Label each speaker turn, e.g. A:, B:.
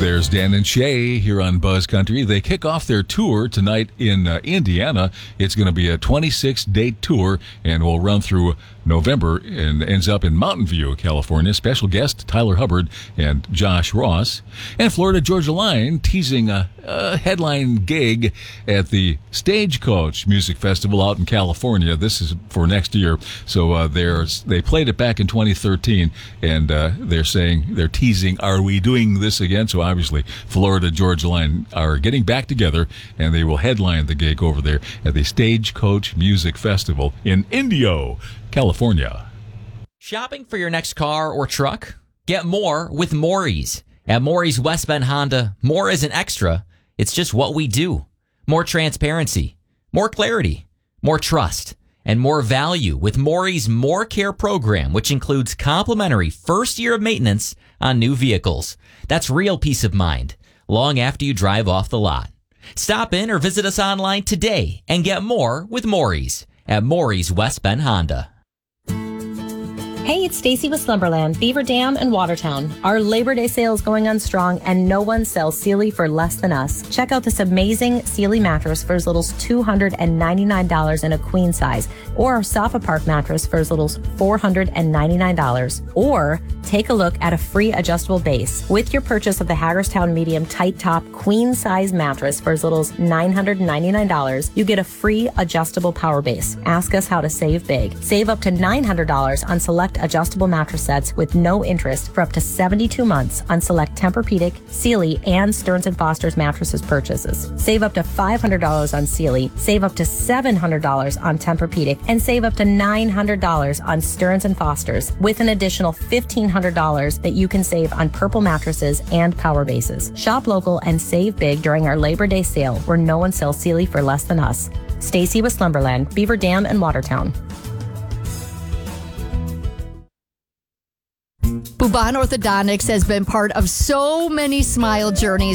A: There's Dan and Shay here on Buzz Country. They kick off their tour tonight in Indiana. It's going to be a 26-date tour and will run through November and ends up in Mountain View, California. Special guest Tyler Hubbard and Josh Ross. And Florida Georgia Line teasing a headline gig at the Stagecoach Music Festival out in California. This is for next year. So they played it back in 2013, and they're teasing, are we doing this again? So obviously, Florida Georgia Line are getting back together, and they will headline the gig over there at the Stagecoach Music Festival in Indio, California.
B: Shopping for your next car or truck? Get more with Maury's. At Maury's West Bend Honda, more isn't extra. It's just what we do. More transparency, more clarity, more trust, and more value with Maury's More Care program, which includes complimentary first year of maintenance on new vehicles. That's real peace of mind, long after you drive off the lot. Stop in or visit us online today and get more with Maury's at Maury's West Bend Honda.
C: Hey, it's Stacy with Slumberland, Beaver Dam, and Watertown. Our Labor Day sale is going on strong, and no one sells Sealy for less than us. Check out this amazing Sealy mattress for as little as $299 in a queen size, or our Sofa Park mattress for as little as $499. Or take a look at a free adjustable base. With your purchase of the Hagerstown Medium Tight Top Queen Size mattress for as little as $999, you get a free adjustable power base. Ask us how to save big. Save up to $900 on select adjustable mattress sets with no interest for up to 72 months on select Tempur-Pedic, Sealy, and Stearns & Foster's mattresses purchases. Save up to $500 on Sealy, save up to $700 on Tempur-Pedic, and save up to $900 on Stearns & Foster's, with an additional $1,500 that you can save on Purple mattresses and power bases. Shop local and save big during our Labor Day sale, where no one sells Sealy for less than us. Stacy with Slumberland, Beaver Dam, and Watertown.
D: Bubon Orthodontics has been part of so many smile journeys